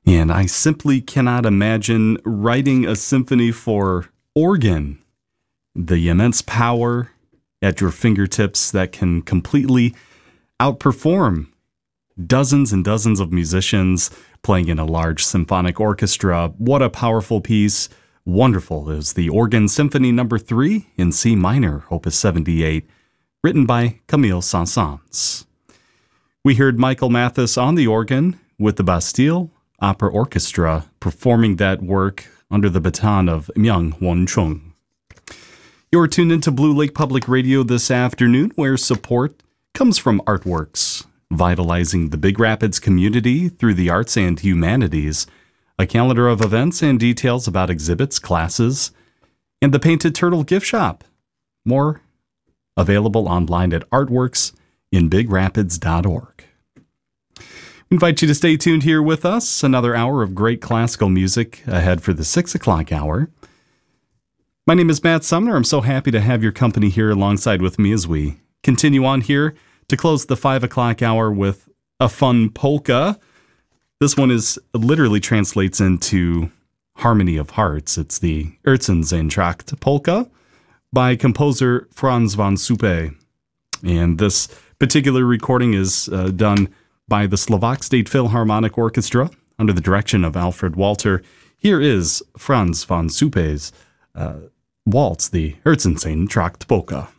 And I simply cannot imagine writing a symphony for organ. The immense power at your fingertips that can completely outperform dozens and dozens of musicians playing in a large symphonic orchestra. What a powerful piece. Wonderful is the Organ Symphony No. 3 in C minor, Opus 78, written by Camille Saint-Saëns. We heard Michael Mathis on the organ with the Bastille Opera Orchestra performing that work under the baton of Myung Won Chung. You're tuned into Blue Lake Public Radio this afternoon, where support comes from Artworks, vitalizing the Big Rapids community through the arts and humanities. A calendar of events and details about exhibits, classes, and the Painted Turtle gift shop. More available online at artworksinbigrapids.org. We invite you to stay tuned here with us. Another hour of great classical music ahead for the 6 o'clock hour. My name is Matt Sumner. I'm so happy to have your company here alongside with me as we continue on here to close the 5 o'clock hour with a fun polka. This one literally translates into Harmony of Hearts. It's the Herzensehntracht polka by composer Franz von Suppe. And this particular recording is done by the Slovak State Philharmonic Orchestra under the direction of Alfred Walter. Here is Franz von Suppe's waltz, the Herzensehntracht polka.